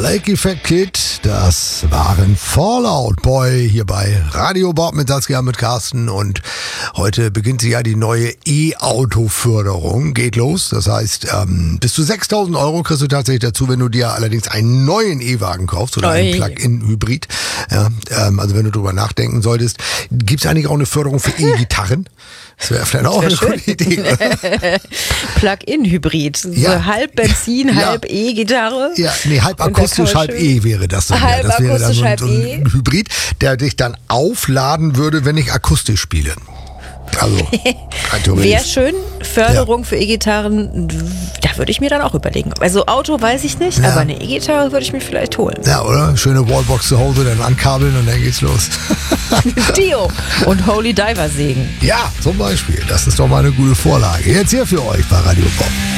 Lake Effect Kid, das waren Fallout Boy hier bei Radio Bob mit Saskia, mit Carsten, und heute beginnt sie ja die neue E-Auto-Förderung. Geht los, das heißt, bis zu 6.000 Euro kriegst du tatsächlich dazu, wenn du dir allerdings einen neuen E-Wagen kaufst oder einen Plug-in-Hybrid. Ja, also wenn du drüber nachdenken solltest, gibt es eigentlich auch eine Förderung für E-Gitarren? Das wäre vielleicht auch eine gute Idee. Plug-in-Hybrid. So halb Benzin, halb E-Gitarre. Ja, nee, halb akustisch, halb E wäre das dann. Halb das wäre akustisch, dann so ein Hybrid, der dich dann aufladen würde, wenn ich akustisch spiele. Also, wäre schön. Förderung für E-Gitarren, da würde ich mir dann auch überlegen. Also Auto weiß ich nicht, aber eine E-Gitarre würde ich mir vielleicht holen. Ja, oder? Schöne Wallbox zu Hause, dann ankabeln und dann geht's los. Dio und Holy Diver Segen. Ja, zum Beispiel. Das ist doch mal eine gute Vorlage. Jetzt hier für euch bei Radio Bob.